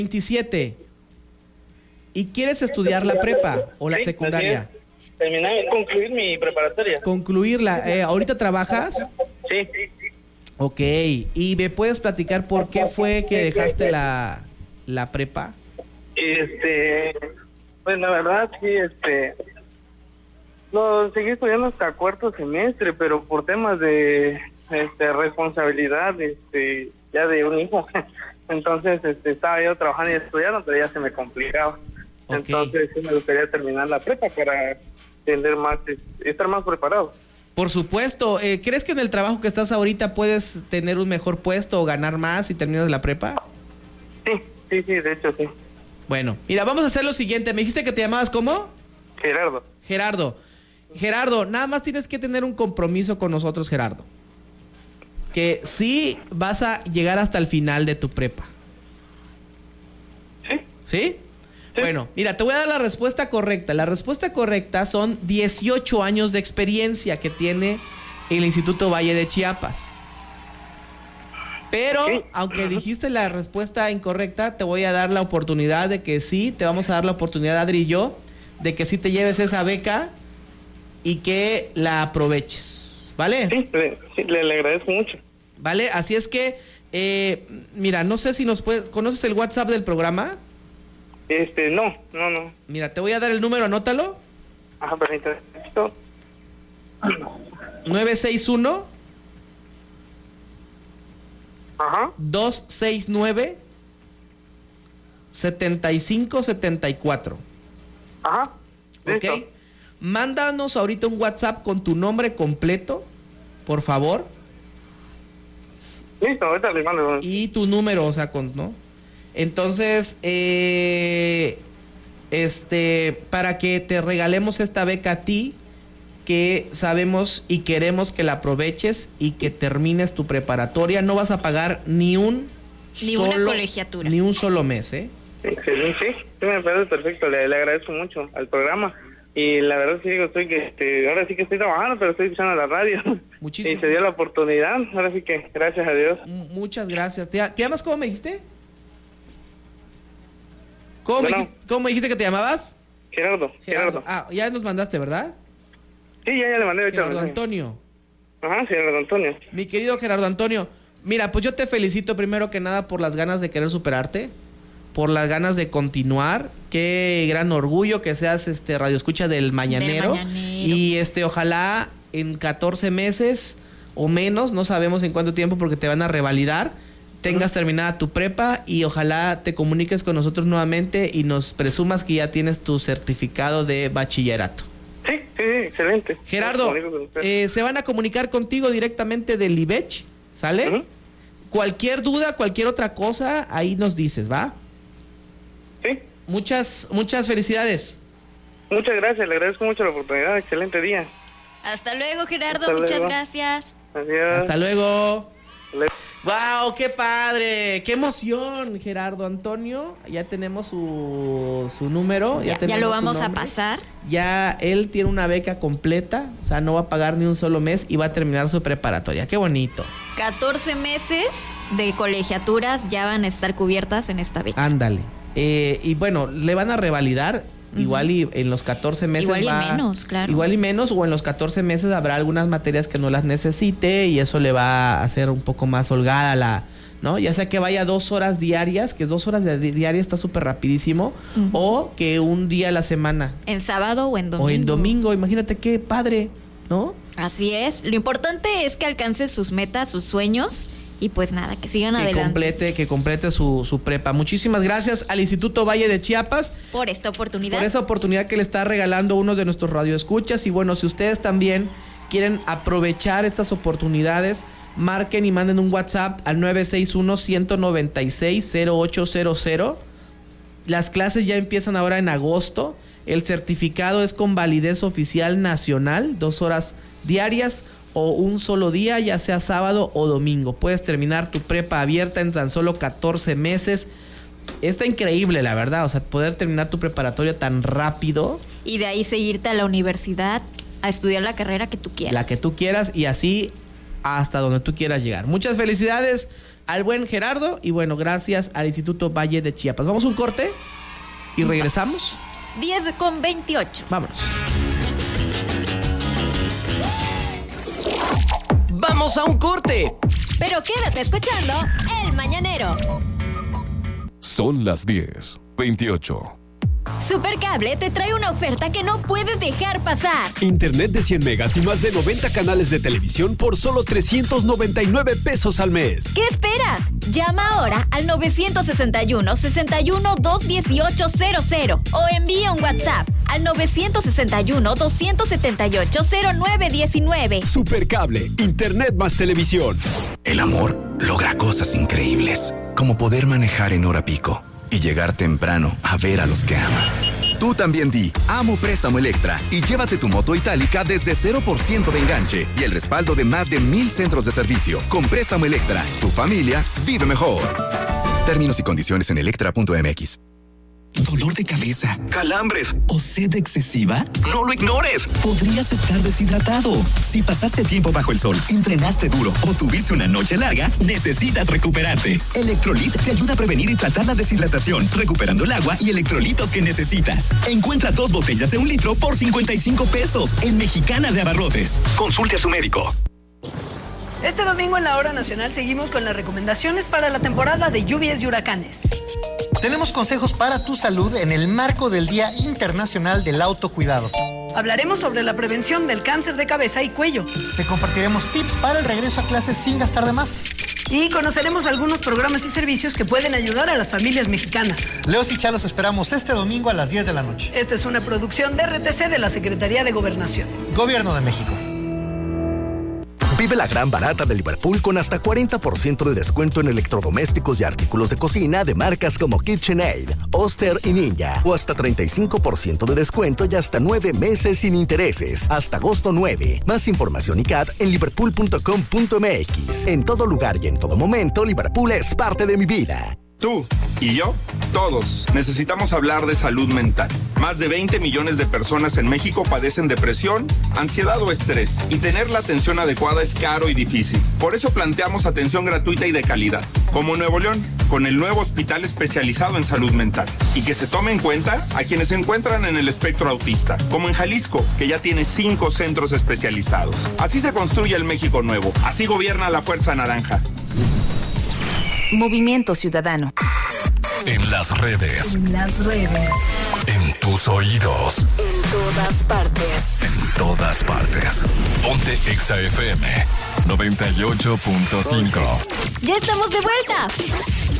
27. ¿Y quieres estudiar la prepa o la secundaria? Terminar, concluir mi preparatoria. Concluirla. ¿Ahorita trabajas? Sí. Ok. ¿Y me puedes platicar por qué fue que dejaste la prepa? Pues la verdad, sí, lo seguí estudiando hasta cuarto semestre, pero por temas de responsabilidad, ya de un hijo. Entonces, estaba yo trabajando y estudiando, pero ya se me complicaba. Okay. Entonces, sí me gustaría terminar la prepa para tener más, estar más preparado. Por supuesto. ¿Crees que en el trabajo que estás ahorita puedes tener un mejor puesto o ganar más si terminas la prepa? Sí, de hecho sí. Bueno, mira, vamos a hacer lo siguiente. ¿Me dijiste que te llamabas cómo? Gerardo, nada más tienes que tener un compromiso con nosotros, Gerardo. Que sí vas a llegar hasta el final de tu prepa. ¿Sí? ¿Sí? Bueno, mira, te voy a dar la respuesta correcta. La respuesta correcta son 18 años de experiencia que tiene el Instituto Valle de Chiapas. Pero, aunque dijiste la respuesta incorrecta, te voy a dar la oportunidad de que sí, te vamos a dar la oportunidad, Adri y yo, de que sí te lleves esa beca y que la aproveches, ¿vale? Sí, le agradezco mucho. Vale, así es que, mira, no sé si ¿conoces el WhatsApp del programa? No. Mira, te voy a dar el número, anótalo. Ajá, permítame. 961 Ajá. 269 7574. Ajá. Listo. ¿Ok? Mándanos ahorita un WhatsApp con tu nombre completo, por favor. Listo, ahorita le mando. Y tu número, o sea, ¿no? Entonces, para que te regalemos esta beca a ti, que sabemos y queremos que la aproveches y que termines tu preparatoria. No vas a pagar ni una colegiatura. Ni un solo mes, ¿eh? Excelente, sí, me parece perfecto. Le agradezco mucho al programa. Y la verdad sí digo, ahora sí que estoy trabajando, pero estoy escuchando la radio. Muchísimas. Y se dio la oportunidad, ahora sí que gracias a Dios. Muchas gracias. ¿Te llamas? ¿Cómo me dijiste? ¿Cómo me dijiste que te llamabas? Gerardo. Ah, ya nos mandaste, ¿verdad? Sí, ya le mandé. Gerardo Antonio. Ajá, Gerardo Antonio. Mi querido Gerardo Antonio, mira, pues yo te felicito primero que nada por las ganas de querer superarte, por las ganas de continuar. Qué gran orgullo que seas radioescucha del Mañanero. Y ojalá en 14 meses o menos, no sabemos en cuánto tiempo porque te van a revalidar, tengas terminada tu prepa y ojalá te comuniques con nosotros nuevamente y nos presumas que ya tienes tu certificado de bachillerato. Sí, excelente. Gerardo, se van a comunicar contigo directamente del IBECH, ¿sale? Cualquier duda, cualquier otra cosa, ahí nos dices, ¿va? Sí. Muchas felicidades. Muchas gracias, le agradezco mucho la oportunidad, excelente día. Hasta luego, Gerardo, muchas gracias. Adiós. Hasta luego. ¡Wow! ¡Qué padre! ¡Qué emoción, Gerardo Antonio! Ya tenemos su número. Ya lo vamos a pasar. Ya él tiene una beca completa, o sea, no va a pagar ni un solo mes y va a terminar su preparatoria. ¡Qué bonito! 14 meses de colegiaturas ya van a estar cubiertas en esta beca. Ándale. Y bueno, le van a revalidar. Igual y en los 14 meses igual y menos, claro. Igual y menos, o en los 14 meses habrá algunas materias que no las necesite y eso le va a hacer un poco más holgada ¿no? Ya sea que vaya 2 horas diarias, que 2 horas diarias está súper rapidísimo, o que un día a la semana. En sábado o en domingo. O en domingo, imagínate qué padre, ¿no? Así es. Lo importante es que alcance sus metas, sus sueños. Y pues nada, que sigan adelante. Que complete su prepa. Muchísimas gracias al Instituto Valle de Chiapas. Por esta oportunidad. Por esa oportunidad que le está regalando uno de nuestros radioescuchas. Y bueno, si ustedes también quieren aprovechar estas oportunidades, marquen y manden un WhatsApp al 961-196-0800. Las clases ya empiezan ahora en agosto. El certificado es con validez oficial nacional, 2 horas diarias o un solo día, ya sea sábado o domingo. Puedes terminar tu prepa abierta en tan solo 14 meses. Está increíble, la verdad, o sea, poder terminar tu preparatoria tan rápido. Y de ahí seguirte a la universidad a estudiar la carrera que tú quieras. La que tú quieras y así hasta donde tú quieras llegar. Muchas felicidades, al buen Gerardo y bueno, gracias al Instituto Valle de Chiapas. Vamos a un corte y regresamos. 10:28. Vámonos. ¡Vamos a un corte! Pero quédate escuchando El Mañanero. Son las 10:28. Supercable te trae una oferta que no puedes dejar pasar. Internet de 100 megas y más de 90 canales de televisión por solo 399 pesos al mes. ¿Qué esperas? Llama ahora al 961-61-218-00 o envía un WhatsApp al 961-278-0919. Supercable, Internet más televisión. El amor logra cosas increíbles, como poder manejar en hora pico y llegar temprano a ver a los que amas. Tú también di Amo Préstamo Electra y llévate tu moto itálica desde 0% de enganche y el respaldo de más de 1,000 centros de servicio. Con Préstamo Electra, tu familia vive mejor. Términos y condiciones en electra.mx. ¿Dolor de cabeza? ¿Calambres? ¿O sed excesiva? ¡No lo ignores! Podrías estar deshidratado. Si pasaste tiempo bajo el sol, entrenaste duro o tuviste una noche larga, necesitas recuperarte. Electrolit te ayuda a prevenir y tratar la deshidratación, recuperando el agua y electrolitos que necesitas. Encuentra 2 botellas de 1 litro por 55 pesos en Mexicana de Abarrotes. Consulte a su médico. Este domingo en la Hora Nacional seguimos con las recomendaciones para la temporada de lluvias y huracanes. Tenemos consejos para tu salud en el marco del Día Internacional del Autocuidado. Hablaremos sobre la prevención del cáncer de cabeza y cuello. Te compartiremos tips para el regreso a clases sin gastar de más. Y conoceremos algunos programas y servicios que pueden ayudar a las familias mexicanas. Leos y Chá los esperamos este domingo a las 10 de la noche. Esta es una producción de RTC de la Secretaría de Gobernación. Gobierno de México. Vive la gran barata de Liverpool con hasta 40% de descuento en electrodomésticos y artículos de cocina de marcas como KitchenAid, Oster y Ninja. O hasta 35% de descuento y hasta 9 meses sin intereses. Hasta agosto 9. Más información y CAD en liverpool.com.mx. En todo lugar y en todo momento, Liverpool es parte de mi vida. Tú y yo, todos, necesitamos hablar de salud mental. Más de 20 millones de personas en México padecen depresión, ansiedad o estrés, y tener la atención adecuada es caro y difícil. Por eso planteamos atención gratuita y de calidad, como Nuevo León, con el nuevo hospital especializado en salud mental. Y que se tome en cuenta a quienes se encuentran en el espectro autista, como en Jalisco, que ya tiene 5 centros especializados. Así se construye el México nuevo, así gobierna la Fuerza Naranja. Movimiento Ciudadano. En las redes. En las redes. En tus oídos. En todas partes. En todas partes. Ponte Exa FM 98.5. ¡Ya estamos de vuelta!